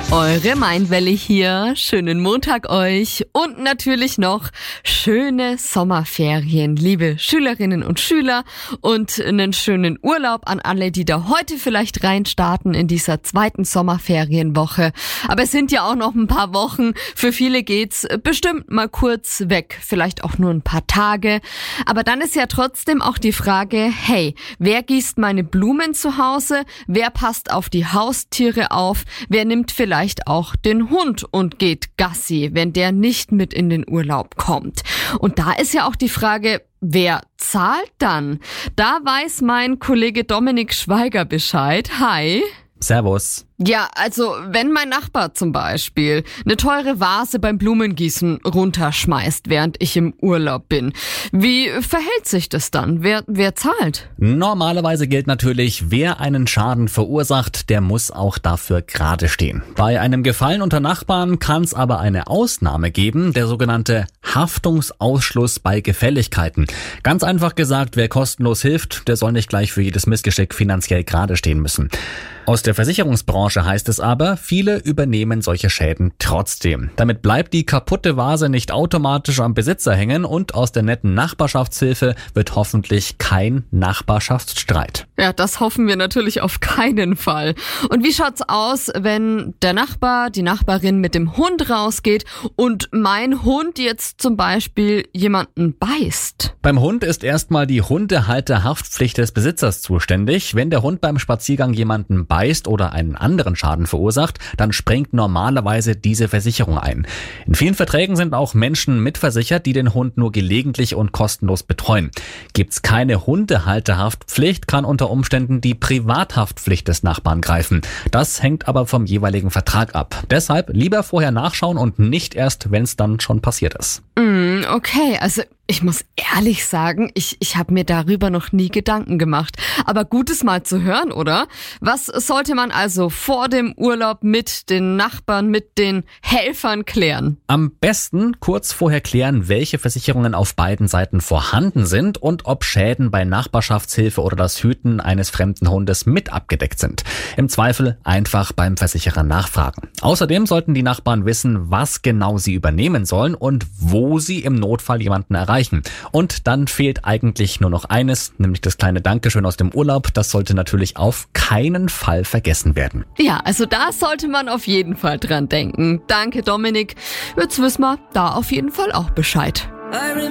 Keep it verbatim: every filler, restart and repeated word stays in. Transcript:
Eure Mindwelle hier. Schönen Montag euch und natürlich noch schöne Sommerferien, liebe Schülerinnen und Schüler, und einen schönen Urlaub an alle, die da heute vielleicht reinstarten in dieser zweiten Sommerferienwoche. Aber es sind ja auch noch ein paar Wochen. Für viele geht's bestimmt mal kurz weg, vielleicht auch nur ein paar Tage. Aber dann ist ja trotzdem auch die Frage, hey, wer gießt meine Blumen zu Hause? Wer passt auf die Haustiere auf? Wer nimmt vielleicht auch den Hund und geht Gassi, wenn der nicht mit in den Urlaub kommt? Und da ist ja auch die Frage, wer zahlt dann? Da weiß mein Kollege Dominik Schweiger Bescheid. Hi. Servus. Ja, also wenn mein Nachbar zum Beispiel eine teure Vase beim Blumengießen runterschmeißt, während ich im Urlaub bin, wie verhält sich das dann? Wer, wer zahlt? Normalerweise gilt natürlich, wer einen Schaden verursacht, der muss auch dafür gerade stehen. Bei einem Gefallen unter Nachbarn kann es aber eine Ausnahme geben, der sogenannte Haftungsausschluss bei Gefälligkeiten. Ganz einfach gesagt, wer kostenlos hilft, der soll nicht gleich für jedes Missgeschick finanziell gerade stehen müssen. Aus der Versicherungsbranche heißt es aber, viele übernehmen solche Schäden trotzdem. Damit bleibt die kaputte Vase nicht automatisch am Besitzer hängen und aus der netten Nachbarschaftshilfe wird hoffentlich kein Nachbarschaftsstreit. Ja, das hoffen wir natürlich auf keinen Fall. Und wie schaut's aus, wenn der Nachbar, die Nachbarin mit dem Hund rausgeht und mein Hund jetzt zum Beispiel jemanden beißt? Beim Hund ist erstmal die Hundehalterhaftpflicht des Besitzers zuständig. Wenn der Hund beim Spaziergang jemanden beißt oder einen anderen Schaden verursacht, dann springt normalerweise diese Versicherung ein. In vielen Verträgen sind auch Menschen mitversichert, die den Hund nur gelegentlich und kostenlos betreuen. Gibt's keine Hundehalterhaftpflicht, kann unter Umständen die Privathaftpflicht des Nachbarn greifen. Das hängt aber vom jeweiligen Vertrag ab. Deshalb lieber vorher nachschauen und nicht erst, wenn es dann schon passiert ist. Mm, okay, also ich muss ehrlich sagen, ich, ich habe mir darüber noch nie Gedanken gemacht. Aber gutes mal zu hören, oder? Was sollte man also vor dem Urlaub mit den Nachbarn, mit den Helfern klären? Am besten kurz vorher klären, welche Versicherungen auf beiden Seiten vorhanden sind und ob Schäden bei Nachbarschaftshilfe oder das Hüten eines fremden Hundes mit abgedeckt sind. Im Zweifel einfach beim Versicherer nachfragen. Außerdem sollten die Nachbarn wissen, was genau sie übernehmen sollen und wo sie im Notfall jemanden erreichen. Und dann fehlt eigentlich nur noch eines, nämlich das kleine Dankeschön aus dem Urlaub. Das sollte natürlich auf keinen Fall vergessen werden. Ja, also da sollte man auf jeden Fall dran denken. Danke, Dominik. Jetzt wissen wir da auf jeden Fall auch Bescheid.